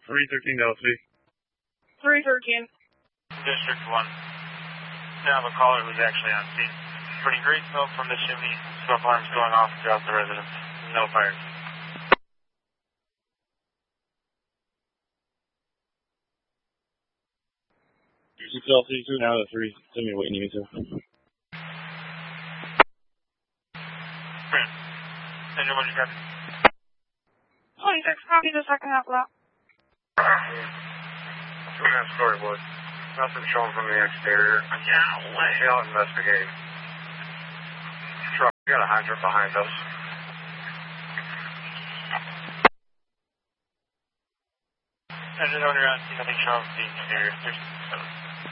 313 LC. 313. District 1. Now the caller was actually on scene. Pretty great smoke from the chimney. Smoke alarms going off throughout the residence. No fires. LC 2 now to 3. Send me what you need to. Grant. Engine 1, you copy? 26, copy the second half lap. 2.5 storyboard. Nothing shown from the exterior. I'll investigate. Truck, we got a hydrant behind us. Engine owner on scene, nothing shown from the exterior. There's